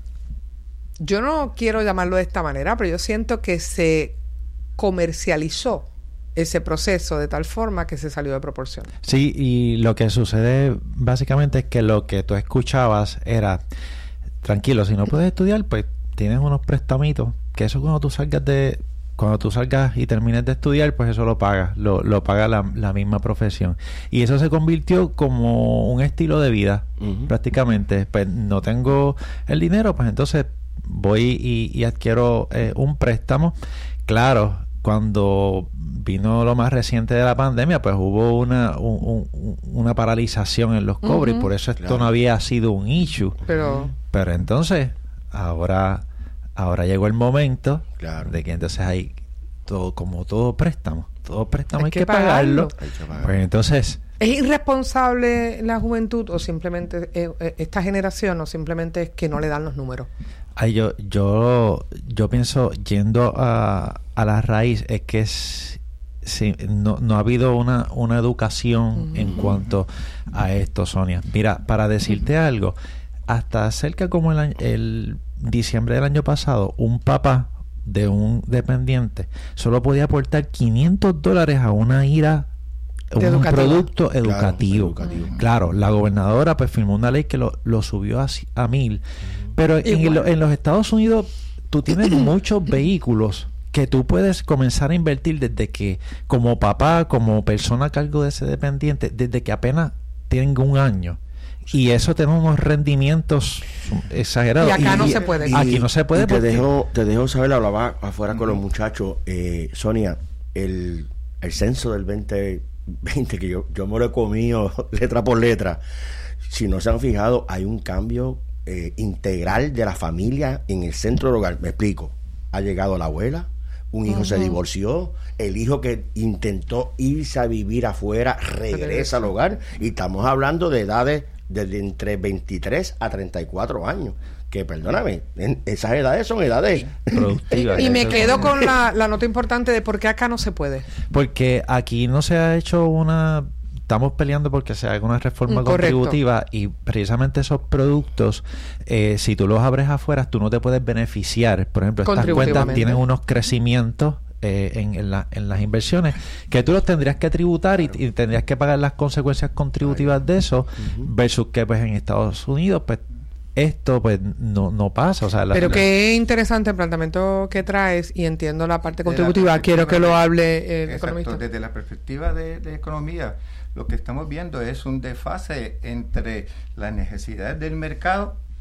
yo no quiero llamarlo de esta manera, pero yo siento que se comercializó ese proceso de tal forma que se salió de proporción. Sí, y lo que sucede básicamente es que lo que tú escuchabas era, tranquilo, si no puedes estudiar, pues tienes unos préstamitos, que eso cuando tú salgas de cuando tú salgas y termines de estudiar, pues eso lo pagas, lo, lo paga la, la misma profesión. Y eso se convirtió como un estilo de vida, uh-huh. prácticamente. Pues no tengo el dinero, pues entonces voy y, y adquiero eh, un préstamo. Claro, cuando vino lo más reciente de la pandemia, pues hubo una un, un, una paralización en los cobros, uh-huh. y por eso esto claro. no había sido un issue. Pero, Pero entonces, ahora ahora llegó el momento claro. de que entonces hay todo, como todo préstamo, todo préstamo hay, hay que, que pagarlo. pagarlo. Hay que pagarlo. Pues entonces, ¿es irresponsable la juventud o simplemente eh, esta generación o simplemente es que no le dan los números? Ay, yo, yo, yo pienso, yendo a, a la raíz, es que es, sí, no, no ha habido una, una educación uh-huh. en cuanto a esto, Sonia. Mira, para decirte uh-huh. algo, hasta cerca como el, año, el diciembre del año pasado, un papá de un dependiente solo podía aportar quinientos dólares a una ira, un educativa. producto educativo. Claro, educativo. Claro, la gobernadora pues firmó una ley que lo, lo subió a, a mil. Pero en, el, en los Estados Unidos tú tienes muchos vehículos que tú puedes comenzar a invertir desde que, como papá, como persona a cargo de ese dependiente, desde que apenas tenga un año. Y eso tiene unos rendimientos exagerados. Y acá y, no y, se puede. Y, aquí no se puede. Y te dejo, te dejo saber, hablaba afuera uh-huh. con los muchachos, eh, Sonia, el, el censo del veinte veinte, que yo, yo me lo he comido letra por letra. Si no se han fijado, hay un cambio eh, integral de la familia en el centro del hogar. Me explico. Ha llegado la abuela, un hijo uh-huh. se divorció, el hijo que intentó irse a vivir afuera regresa al hogar, y estamos hablando de edades desde entre veintitrés a treinta y cuatro años, que perdóname, en esas edades son edades productivas. Y me quedo con la, la nota importante de por qué acá no se puede. Porque aquí no se ha hecho una... Estamos peleando porque se haga una reforma Correcto. contributiva, y precisamente esos productos, eh, si tú los abres afuera, tú no te puedes beneficiar. Por ejemplo, estas cuentas tienen unos crecimientos eh, en, en, la, en las inversiones que tú los tendrías que tributar, claro. y, y tendrías que pagar las consecuencias contributivas Ay, de eso, uh-huh. versus que pues en Estados Unidos pues esto pues no, no pasa. O sea, la, pero la, qué interesante el planteamiento que traes, y entiendo la parte contributiva. La quiero que lo hable el economista. Desde la perspectiva de, de economía, lo que estamos viendo es un desfase entre las necesidades del mercado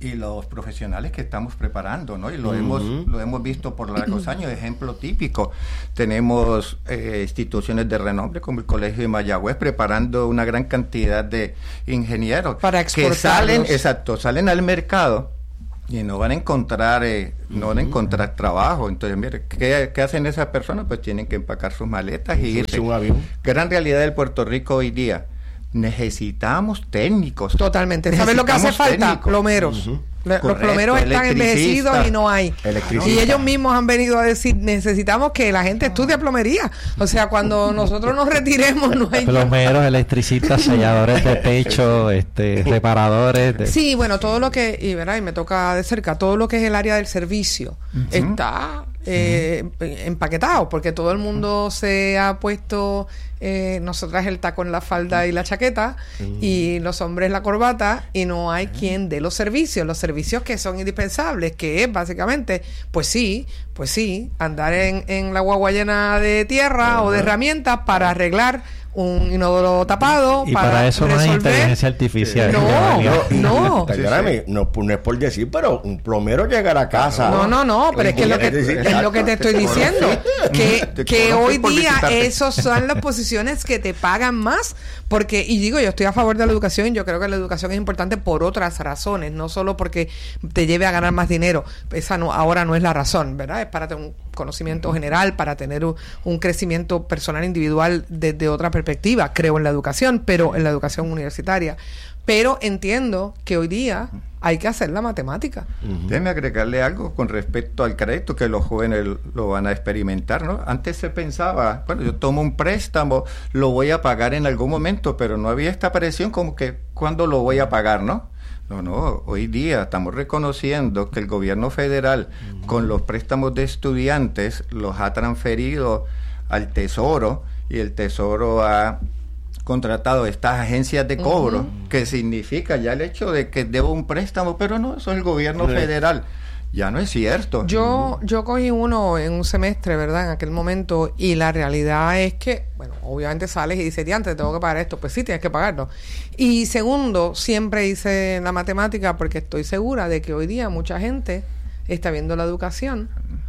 y los profesionales que estamos preparando, ¿no? Y lo, Uh-huh. hemos, lo hemos visto por largos años. Ejemplo típico, tenemos eh, instituciones de renombre como el Colegio de Mayagüez preparando una gran cantidad de ingenieros para que salen, exacto, salen al mercado y no van a encontrar eh, no van a encontrar trabajo. Entonces, mire, ¿qué, qué hacen esas personas? Pues tienen que empacar sus maletas y irse. Un avión. Gran realidad del Puerto Rico hoy día. Necesitamos técnicos. Totalmente. ¿Sabes lo que hace falta? Técnicos. Plomeros. Uh-huh. La, los Correcto, plomeros están envejecidos y no hay. Y ellos mismos han venido a decir, necesitamos que la gente estudie plomería. O sea, cuando nosotros nos retiremos no hay... Plomeros, electricistas, selladores de techo, este, reparadores. De... Sí, bueno, todo lo que, y, ¿verdad? y me toca de cerca, todo lo que es el área del servicio uh-huh. está eh, uh-huh. empaquetado, porque todo el mundo se ha puesto... Eh, nosotras el tacón, la falda y la chaqueta uh-huh. y los hombres la corbata, y no hay uh-huh. quien dé los servicios, los servicios que son indispensables, que es básicamente, pues sí, pues sí, andar en, en la guagua llena de tierra uh-huh. o de herramientas para arreglar un inodoro tapado. Y para, para eso resolver. no hay inteligencia artificial. No, no. no. Perdóname, no, no es por decir, pero un plomero llega a la casa. No, no, no, pero es que, es lo que es lo que te estoy diciendo. que que hoy día esos son las posiciones que te pagan más. Porque, y digo, yo estoy a favor de la educación. Yo creo que la educación es importante por otras razones, no solo porque te lleve a ganar más dinero. Esa no, ahora no es la razón, ¿verdad? Es para tener un conocimiento general, para tener un, un crecimiento personal individual desde otra perspectiva. Creo en la educación, pero en la educación universitaria. Pero entiendo que hoy día hay que hacer la matemática. Uh-huh. Déjeme agregarle algo con respecto al crédito, que los jóvenes lo van a experimentar, ¿no? Antes se pensaba, bueno, yo tomo un préstamo, lo voy a pagar en algún momento, pero no había esta presión como que, ¿cuándo lo voy a pagar, no? No, no, hoy día estamos reconociendo que el gobierno federal, uh-huh. con los préstamos de estudiantes, los ha transferido al Tesoro, y el Tesoro ha contratado estas agencias de cobro, uh-huh. que significa ya el hecho de que debo un préstamo, pero no, eso es el gobierno uh-huh. federal. Ya no es cierto. Yo yo cogí uno en un semestre, ¿verdad? En aquel momento, y la realidad es que, bueno, obviamente sales y dices, diantre, tengo que pagar esto. Pues sí, tienes que pagarlo. Y segundo, siempre hice la matemática porque estoy segura de que hoy día mucha gente está viendo la educación,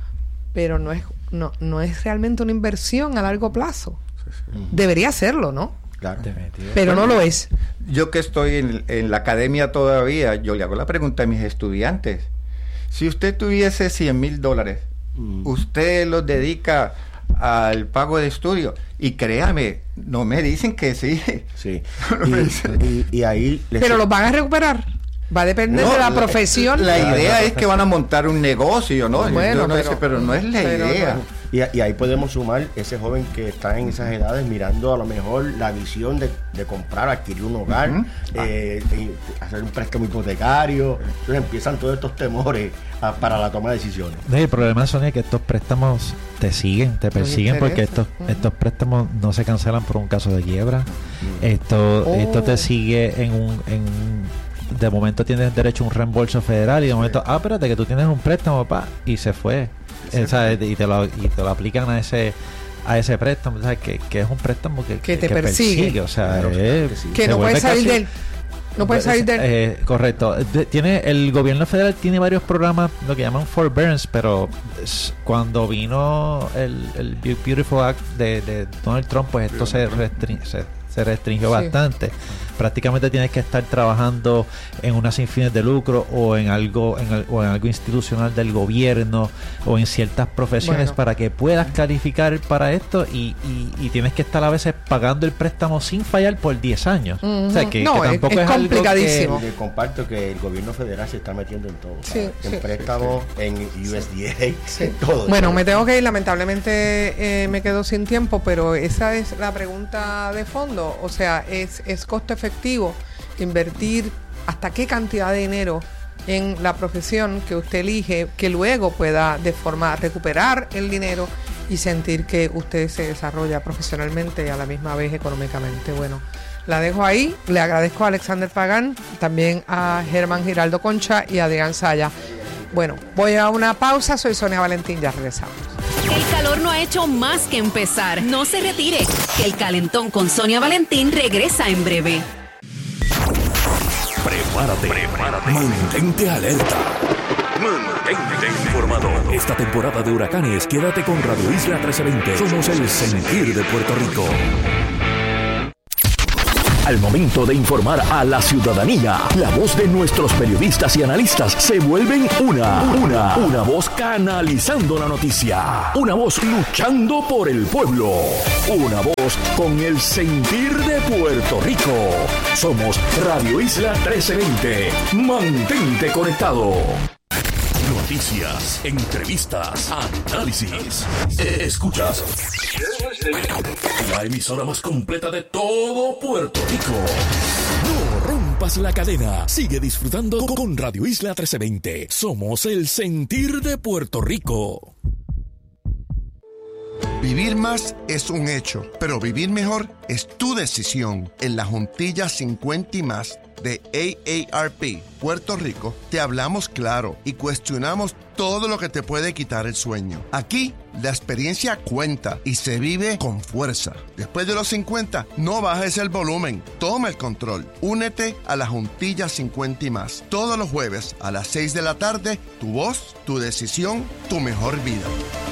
pero no es no no es realmente una inversión a largo plazo. Sí, sí. Debería serlo, ¿no? Claro. Pero bueno, no lo es. Yo que estoy en, en la academia todavía, yo le hago la pregunta a mis estudiantes. Si usted tuviese cien mil dólares, mm. usted los dedica al pago de estudio, y créame, no me dicen que sí. Sí. y, y, y ahí les... Pero los van a recuperar. Va a depender no, de la, la profesión. La idea es que van a montar un negocio, ¿no? Bueno, no pero, sé, pero no es la pero, idea. Y, y ahí podemos sumar ese joven que está en esas edades mirando a lo mejor la visión de, de comprar, adquirir un hogar, uh-huh. eh, ah. hacer un préstamo hipotecario. Entonces empiezan todos estos temores a, para la toma de decisiones. El problema, Sonia, es que estos préstamos te siguen, te persiguen, porque estos, uh-huh. estos préstamos no se cancelan por un caso de quiebra. Uh-huh. Esto, oh. esto te sigue en un... En, de momento tienes derecho a un reembolso federal, y de momento, ah, espérate, que tú tienes un préstamo, pa, y se fue. Sí. O sea, y te lo y te lo aplican a ese a ese préstamo, o sea, que, que es un préstamo que, que te que persigue. persigue, o sea, claro, eh, que no puedes salir del no puedes salir del eh, correcto. Tiene el gobierno federal tiene varios programas, lo que llaman forbearance, pero cuando vino el, el Beautiful Act de, de Donald Trump, pues esto se restringe se, se restringió sí. bastante. Prácticamente tienes que estar trabajando en unas sin fines de lucro o en algo en el, o en algo institucional del gobierno o en ciertas profesiones bueno. para que puedas calificar para esto, y, y, y tienes que estar a veces pagando el préstamo sin fallar por diez años. Uh-huh. O sea, que, no, que tampoco es, es, es complicadísimo. Algo que, comparto que el gobierno federal se está metiendo en todo. Sí, en sí, préstamos, sí, sí. en U S D A, sí. en todo. Bueno, todo. me tengo que ir, lamentablemente eh, me quedo sin tiempo, pero esa es la pregunta de fondo. O sea, ¿es, es costo efectivo invertir hasta qué cantidad de dinero en la profesión que usted elige, que luego pueda de forma recuperar el dinero y sentir que usted se desarrolla profesionalmente y a la misma vez económicamente? Bueno, la dejo ahí. Le agradezco a Alexander Pagán, también a Germán Giraldo Concha y a Adrián Saya. Bueno, voy a una pausa. Soy Sonia Valentín, ya regresamos. El calor no ha hecho más que empezar. No se retire, que el calentón con Sonia Valentín regresa en breve. Prepárate, prepárate. Mantente alerta. Mantente informado. Esta temporada de huracanes, quédate con Radio Isla trece veinte. Somos el sentir de Puerto Rico. Al momento de informar a la ciudadanía, la voz de nuestros periodistas y analistas se vuelven una, una, una voz canalizando la noticia, una voz luchando por el pueblo, una voz con el sentir de Puerto Rico. Somos Radio Isla trece veinte. Mantente conectado. Noticias, entrevistas, análisis. Escuchas la emisora más completa de todo Puerto Rico. No rompas la cadena. Sigue disfrutando con Radio Isla trece veinte. Somos el sentir de Puerto Rico. Vivir más es un hecho, pero vivir mejor es tu decisión. En la Juntilla cincuenta y más de A A R P Puerto Rico, te hablamos claro y cuestionamos todo lo que te puede quitar el sueño. Aquí, la experiencia cuenta y se vive con fuerza. Después de los cincuenta, no bajes el volumen, toma el control. Únete a la Juntilla cincuenta y más. Todos los jueves a las seis de la tarde, tu voz, tu decisión, tu mejor vida.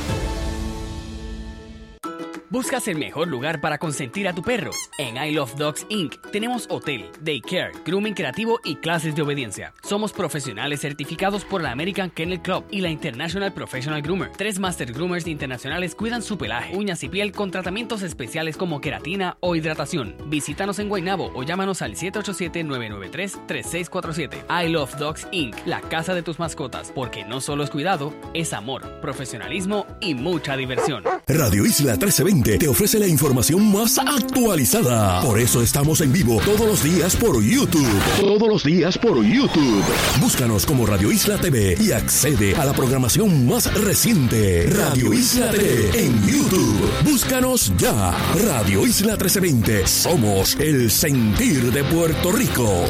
¿Buscas el mejor lugar para consentir a tu perro? En I Love Dogs incorporated tenemos hotel, daycare, grooming creativo y clases de obediencia. Somos profesionales certificados por la American Kennel Club y la International Professional Groomer. Tres Master Groomers internacionales cuidan su pelaje, uñas y piel con tratamientos especiales como queratina o hidratación. Visítanos en Guaynabo o llámanos al siete ocho siete, nueve nueve tres, tres seis cuatro siete. I Love Dogs incorporated, la casa de tus mascotas, porque no solo es cuidado, es amor, profesionalismo y mucha diversión. Radio Isla trece veinte te ofrece la información más actualizada. Por eso estamos en vivo todos los días por YouTube. Todos los días por YouTube. Búscanos como Radio Isla T V y accede a la programación más reciente. Radio Isla T V en YouTube. Búscanos ya. Radio Isla trece veinte. Somos el sentir de Puerto Rico.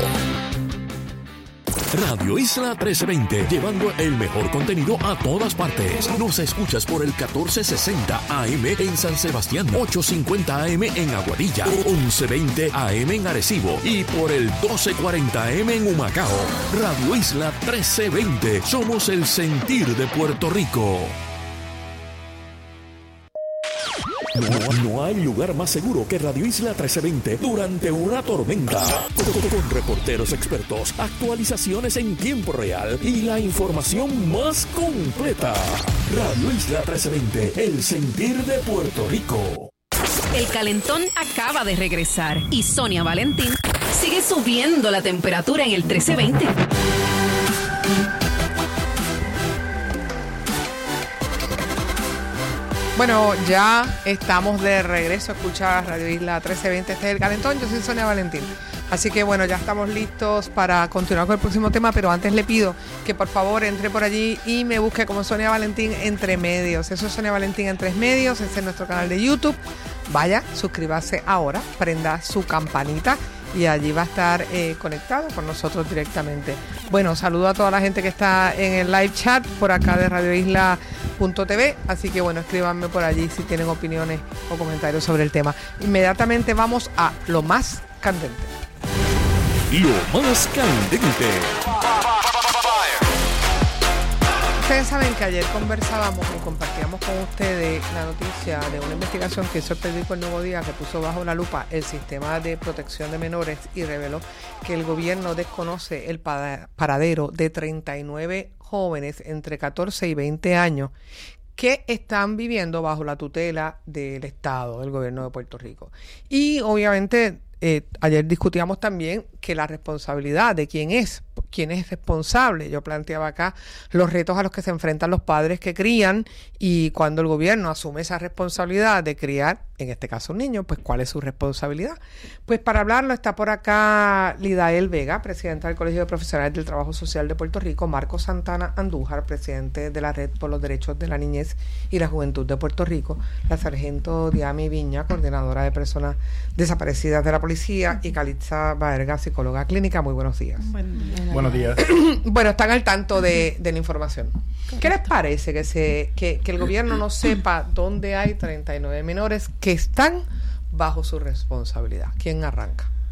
Radio Isla trece veinte, llevando el mejor contenido a todas partes. Nos escuchas por el catorce sesenta A M en San Sebastián, ochocientos cincuenta A M en Aguadilla, once veinte A M en Arecibo y por el doce cuarenta A M en Humacao. Radio Isla trece veinte, somos el sentir de Puerto Rico. No, no hay lugar más seguro que Radio Isla trece veinte durante una tormenta. Con, con reporteros expertos, actualizaciones en tiempo real y la información más completa. Radio Isla trece veinte, el sentir de Puerto Rico. El calentón acaba de regresar y Sonia Valentín sigue subiendo la temperatura en el trece veinte. Bueno, ya estamos de regreso a escuchar Radio Isla trece veinte. Este es el calentón, yo soy Sonia Valentín. Así que bueno, ya estamos listos para continuar con el próximo tema, pero antes le pido que por favor entre por allí y me busque como Sonia Valentín Entre Medios. Eso es Sonia Valentín Entre Medios, ese es nuestro canal de YouTube. Vaya, suscríbase ahora, prenda su campanita y allí va a estar eh, conectado con nosotros directamente. Bueno, saludo a toda la gente que está en el live chat por acá de radio isla punto t v, así que bueno, escríbanme por allí si tienen opiniones o comentarios sobre el tema. Inmediatamente vamos a lo más candente. Lo más candente. Ustedes saben que ayer conversábamos y compartíamos con ustedes la noticia de una investigación que hizo el periódico El Nuevo Día, que puso bajo la lupa el sistema de protección de menores y reveló que el gobierno desconoce el paradero de treinta y nueve jóvenes entre catorce y veinte años que están viviendo bajo la tutela del Estado, del gobierno de Puerto Rico. Y obviamente eh, ayer discutíamos también que la responsabilidad de quién es, quién es responsable. Yo planteaba acá los retos a los que se enfrentan los padres que crían y cuando el gobierno asume esa responsabilidad de criar, en este caso un niño, pues ¿cuál es su responsabilidad? Pues para hablarlo está por acá Lidael Vega, presidenta del Colegio de Profesionales del Trabajo Social de Puerto Rico, Marco Santana Andújar, presidente de la Red por los Derechos de la Niñez y la Juventud de Puerto Rico, la sargento Diami Viña, coordinadora de personas desaparecidas de la policía, y Calitza Baerga, psicóloga clínica. Muy buenos días. Buen día. Buenos días. Bueno, están al tanto de, de la información. ¿Qué les parece que se que, que el gobierno no sepa dónde hay treinta y nueve menores que están bajo su responsabilidad? ¿Quién arranca?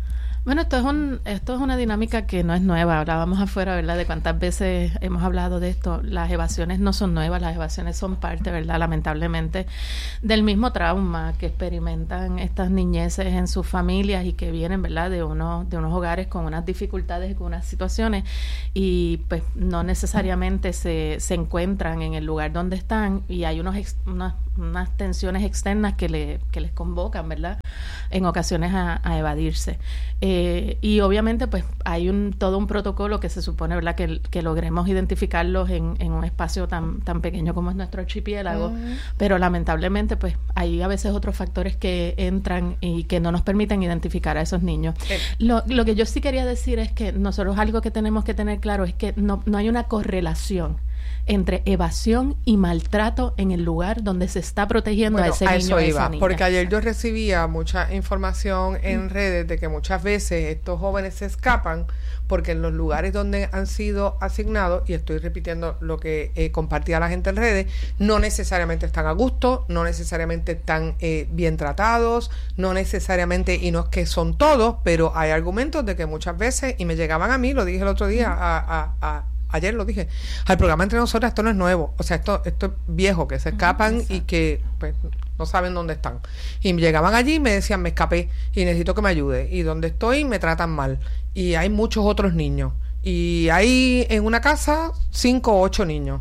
Bueno, esto es un esto es una dinámica que no es nueva. Hablábamos afuera, ¿verdad?, de cuántas veces hemos hablado de esto. Las evasiones no son nuevas, las evasiones son parte, ¿verdad?, lamentablemente, del mismo trauma que experimentan estas niñeces en sus familias y que vienen, ¿verdad?, de unos de unos hogares con unas dificultades y con unas situaciones y pues no necesariamente se, se encuentran en el lugar donde están y hay unos ex, unas, unas tensiones externas que le que les convocan, ¿verdad?, en ocasiones a, a evadirse. Eh, y obviamente pues hay un todo un protocolo que se supone, ¿verdad?, que, que logremos identificarlos en, en un espacio tan tan pequeño como es nuestro archipiélago, uh-huh. pero lamentablemente pues hay a veces otros factores que entran y que no nos permiten identificar a esos niños. Eh. Lo, lo que yo sí quería decir es que nosotros algo que tenemos que tener claro es que no, no hay una correlación entre evasión y maltrato en el lugar donde se está protegiendo bueno, a ese a niño o esa niña. Porque ayer yo recibía mucha información en mm. redes de que muchas veces estos jóvenes se escapan porque en los lugares donde han sido asignados, y estoy repitiendo lo que eh, compartía la gente en redes, no necesariamente están a gusto, no necesariamente están eh, bien tratados, no necesariamente, y no es que son todos, pero hay argumentos de que muchas veces, y me llegaban a mí, lo dije el otro día, a, a, a ayer lo dije, al programa Entre Nosotras, esto no es nuevo, o sea, esto esto es viejo, que se escapan y que pues no saben dónde están. Y llegaban allí y me decían, me escapé y necesito que me ayude. Y donde estoy me tratan mal. Y hay muchos otros niños. Y hay en una casa cinco o ocho niños.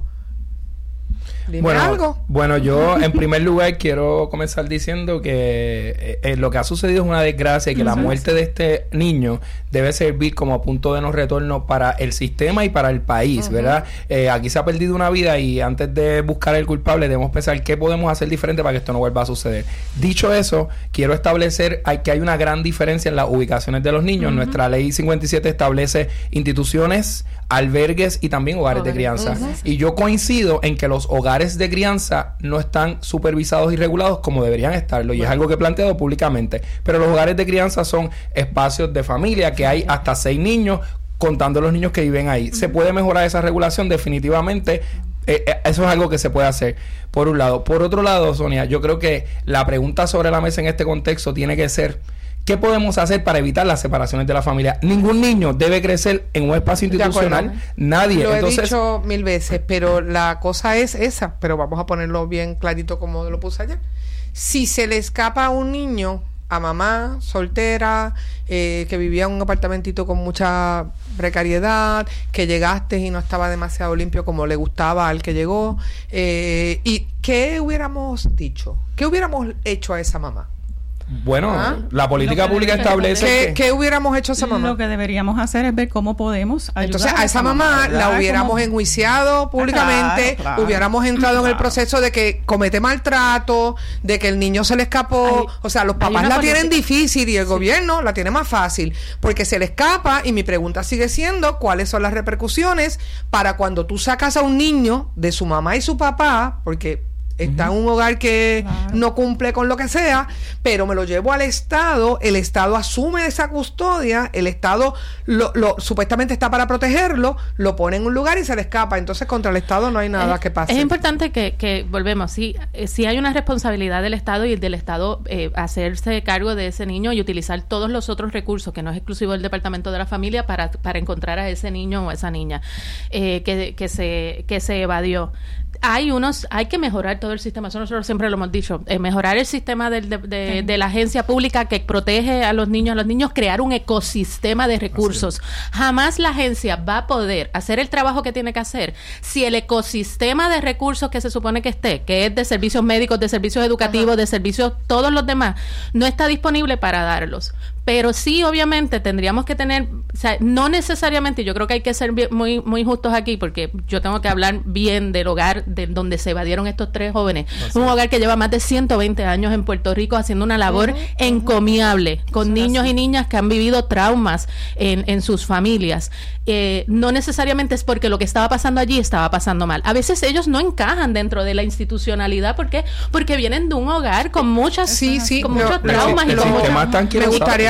Dime bueno, algo. Bueno, yo en primer lugar quiero comenzar diciendo que eh, eh, lo que ha sucedido es una desgracia y que la muerte de este niño debe servir como punto de no retorno para el sistema y para el país, uh-huh. ¿verdad? Eh, aquí se ha perdido una vida y antes de buscar el culpable debemos pensar qué podemos hacer diferente para que esto no vuelva a suceder. Dicho eso, quiero establecer hay, que hay una gran diferencia en las ubicaciones de los niños. Uh-huh. Nuestra ley cincuenta y siete establece instituciones, albergues y también hogares okay. de crianza. Uh-huh. Y yo coincido en que los hogares de crianza no están supervisados y regulados como deberían estarlo, y bueno. es algo que he planteado públicamente, pero los hogares de crianza son espacios de familia que hay hasta seis niños, contando los niños que viven ahí. ¿Se puede mejorar esa regulación? Definitivamente. Eh, eh, eso es algo que se puede hacer, por un lado. Por otro lado, Sonia, yo creo que la pregunta sobre la mesa en este contexto tiene que ser ¿qué podemos hacer para evitar las separaciones de la familia? Ningún niño debe crecer en un espacio institucional. Nadie. Lo Entonces, he dicho mil veces, pero la cosa es esa. Pero vamos a ponerlo bien clarito como lo puse ayer. Si se le escapa a un niño, a mamá soltera, eh, que vivía en un apartamentito con mucha precariedad, que llegaste y no estaba demasiado limpio como le gustaba al que llegó, eh, ¿y qué hubiéramos dicho? ¿Qué hubiéramos hecho a esa mamá? Bueno, ¿ah? La política pública establece ¿Qué, que... ¿Qué hubiéramos hecho a esa mamá? Lo que deberíamos hacer es ver cómo podemos ayudar. Entonces a esa mamá la hubiéramos como... enjuiciado públicamente, claro, claro, hubiéramos entrado claro. en el proceso de que comete maltrato, de que el niño se le escapó. Hay, o sea, los papás la política. tienen difícil y el sí. gobierno la tiene más fácil porque se le escapa. Y mi pregunta sigue siendo ¿cuáles son las repercusiones para cuando tú sacas a un niño de su mamá y su papá? Porque está uh-huh. en un hogar que claro. no cumple con lo que sea, pero me lo llevo al Estado, el Estado asume esa custodia, el Estado lo, lo supuestamente está para protegerlo, lo pone en un lugar y se le escapa. Entonces contra el Estado no hay nada es, que pase. Es importante que, que volvemos, sí, sí hay una responsabilidad del Estado y del Estado eh, hacerse cargo de ese niño y utilizar todos los otros recursos, que no es exclusivo del Departamento de la Familia, para, para encontrar a ese niño o esa niña eh, que, que, se, que se evadió. Hay unos, hay que mejorar todo el sistema, eso nosotros siempre lo hemos dicho, eh, mejorar el sistema del, de, de, de la agencia pública que protege a los niños, a los niños, crear un ecosistema de recursos. Jamás la agencia va a poder hacer el trabajo que tiene que hacer si el ecosistema de recursos que se supone que esté, que es de servicios médicos, de servicios educativos, Ajá. de servicios todos los demás, no está disponible para darlos. Pero sí, obviamente, tendríamos que tener, o sea, no necesariamente, yo creo que hay que ser bien, muy muy justos aquí, porque yo tengo que hablar bien del hogar de donde se evadieron estos tres jóvenes. No sé. Un hogar que lleva más de ciento veinte años en Puerto Rico haciendo una labor uh-huh, encomiable, uh-huh. con Eso niños y niñas que han vivido traumas en, en sus familias. Eh, no necesariamente es porque lo que estaba pasando allí estaba pasando mal. A veces ellos no encajan dentro de la institucionalidad, ¿por qué? Porque vienen de un hogar con muchas, sí, sí, con pero, muchos pero, traumas pero, y con muchas... Me gustaría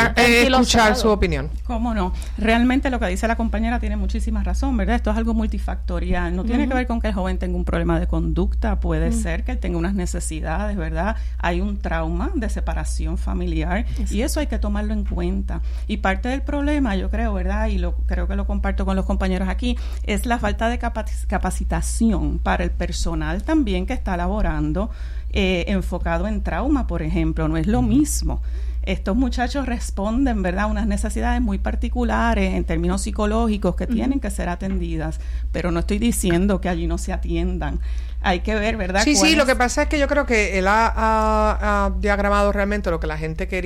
quisiera eh, escuchar su opinión. ¿Cómo no? Realmente lo que dice la compañera tiene muchísima razón, ¿verdad? Esto es algo multifactorial. No uh-huh. tiene que ver con que el joven tenga un problema de conducta. Puede uh-huh. ser que él tenga unas necesidades, ¿verdad? Hay un trauma de separación familiar Exacto. y eso hay que tomarlo en cuenta. Y parte del problema, yo creo, ¿verdad? Y lo creo que lo comparto con los compañeros aquí, es la falta de capac- capacitación para el personal también que está laborando eh, enfocado en trauma, por ejemplo. No es lo mismo. Estos muchachos responden, ¿verdad?, a unas necesidades muy particulares en términos psicológicos que uh-huh. tienen que ser atendidas, pero no estoy diciendo que allí no se atiendan. Hay que ver, ¿verdad? Sí, sí, es... lo que pasa es que yo creo que él ha, ha, ha diagramado realmente lo que la gente quería